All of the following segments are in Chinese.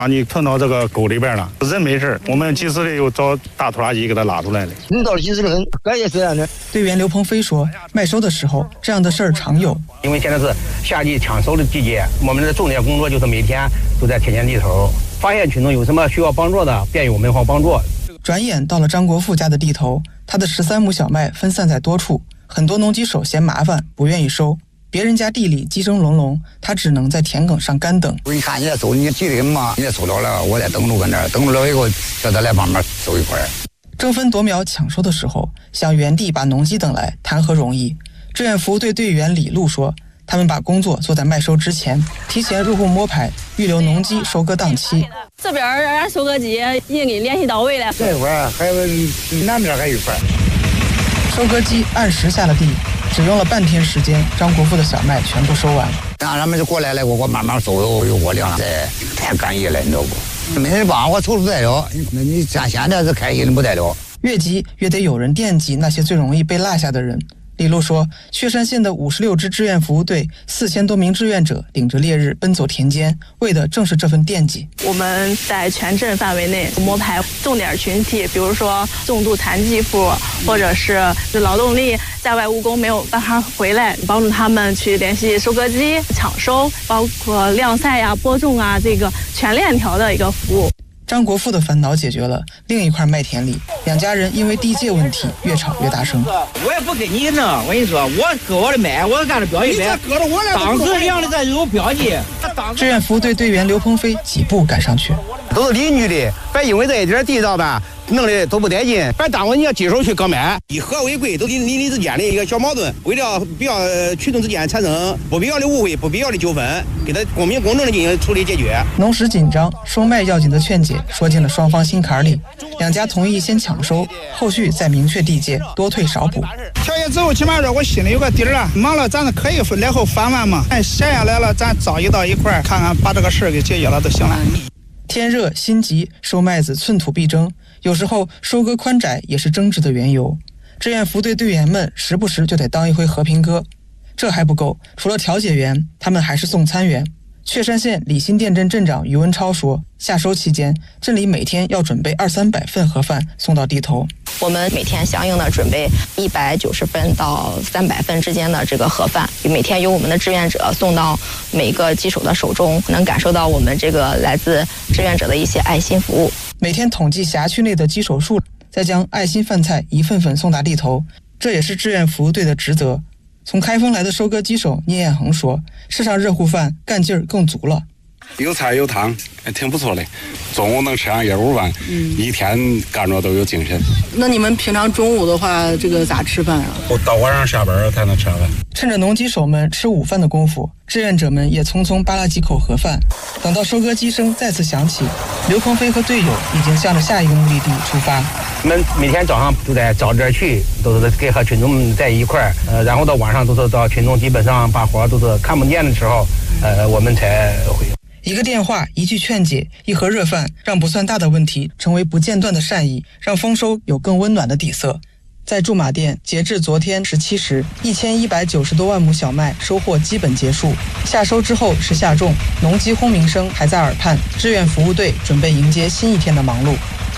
你碰到这个沟里边了，人没事，我们及时的又找大拖拉机给它拉出来了。 你到了及时的很，这也是这样的。 队员刘鹏飞说，麦收的时候这样的事儿常有， 因为现在是夏季抢收的季节，我们的重点工作就是每天都在田间地头，发现群众有什么需要帮助的，便于我们方帮助。 转眼到了张国富家的地头，他的13亩小麦分散在多处，很多农机手嫌麻烦，不愿意收。别人家地里鸡声隆隆，他只能在田埂上干等。 你看你在收，你急的很嘛，你也收着了，我再等着跟那儿，等着了以后叫他来帮忙收一块。 争分夺秒抢收的时候，想原地把农机等来，谈何容易？志愿服务队队员李璐说，他们把工作做在麦收之前，提前入户摸排，预留农机收割档期。 这边让收割机已经给联系到位了， 这块儿还有南边还有一块。 收割机按时下了地，只用了半天时间，张国富的小麦全部收完。 让他们就过来了，我慢慢收，有我量了，太干预了，你知道不？没人帮我抽不得了，那你像现在是开心的不得了。 越急越得有人惦记那些最容易被落下的人。李璐说，雀山县的56支志愿服务队4000多名志愿者顶着烈日奔走田间，为的正是这份惦记。 我们在全镇范围内摸排重点群体，比如说重度残疾户，或者是劳动力在外务工没有办法回来，帮助他们去联系收割机抢收，包括晾晒呀、播种啊，这个全链条的一个服务。 张国富的烦恼解决了，另一块麦田里，两家人因为地界问题越吵越大声。 我也不跟你弄，我跟你说，我割我的麦，我干着标记麦，当时量的咱有标记。 志愿服务队队员刘鹏飞几步赶上去， 都是邻居的，别因为这一点地道吧，弄的都不得劲，别耽误人家接手去割麦。以和为贵，都邻里之间的一个小矛盾，为了不要群众之间产生不必要的误会、不必要的纠纷，给他公平公正的进行处理解决。 农时紧张，收麦要紧的劝解说进了双方心坎里，两家同意先抢收，后续再明确地界，多退少补。 调解之后，起码说我心里有个底儿了，忙了咱可以来后翻完嘛。闲下来了，咱早一到一块儿，看看把这个事儿给解决了就行了。 天热心急，收麦子寸土必争，有时候收割宽窄也是争执的缘由。志愿服队队员们时不时就得当一回和平鸽。这还不够，除了调解员，他们还是送餐员。雀山县李新店镇镇长于文超说，夏收期间，镇里每天要准备200-300份盒饭送到地头。 我们每天相应的准备190份到300份之间的这个盒饭，每天由我们的志愿者送到每个机手的手中，能感受到我们这个来自志愿者的一些爱心服务。 每天统计辖区内的机手数，再将爱心饭菜一份份送达地头，这也是志愿服务队的职责。从开封来的收割机手聂彦恒说，吃上热乎饭干劲儿更足了。 有菜有汤，挺不错的。中午能吃上1碗饭，一天干着都有精神。 那你们平常中午的话，这个咋吃饭啊？ 我到晚上下班才能吃饭。 趁着农机手们吃午饭的功夫，志愿者们也匆匆扒拉几口盒饭。等到收割机声再次响起，刘鹏飞和队友已经向着下一个目的地出发。 我们每天早上都在早点去，都是给和群众们在一块儿，然后到晚上都是到群众基本上把活都是看不见的时候，我们才回。 一个电话，一句劝解，一盒热饭，让不算大的问题成为不间断的善意，让丰收有更温暖的底色。在驻马店，截至昨天17时，1190多万亩小麦收获基本结束。夏收之后是夏种，农机轰鸣声还在耳畔，志愿服务队准备迎接新一天的忙碌。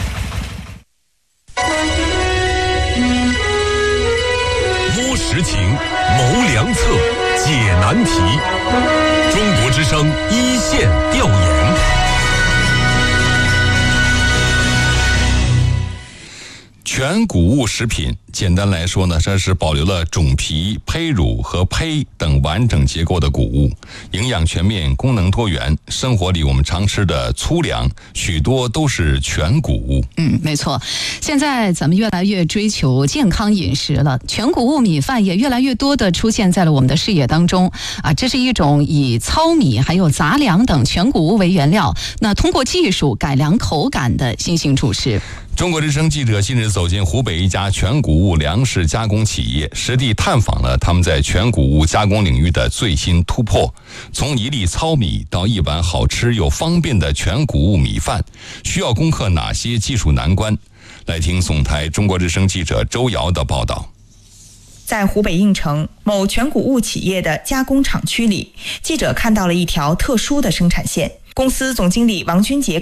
摸实情，谋良策，解难题。中国之声一线调研。全谷物食品，简单来说呢，这是保留了种皮、胚乳和胚等完整结构的谷物，营养全面，功能多元。生活里我们常吃的粗粮，许多都是全谷物。 没错。现在咱们越来越追求健康饮食了，全谷物米饭也越来越多的出现在了我们的视野当中啊。这是一种以糙米还有杂粮等全谷物为原料，那通过技术改良口感的新型主食。 中国之声记者近日走进湖北一家全谷物粮食加工企业，实地探访了他们在全谷物加工领域的最新突破。从一粒糙米到一碗好吃又方便的全谷物米饭，需要攻克哪些技术难关？来听总台中国之声记者周瑶的报道。 在湖北应城某全谷物企业的加工厂区里，记者看到了一条特殊的生产线。 公司总经理王军杰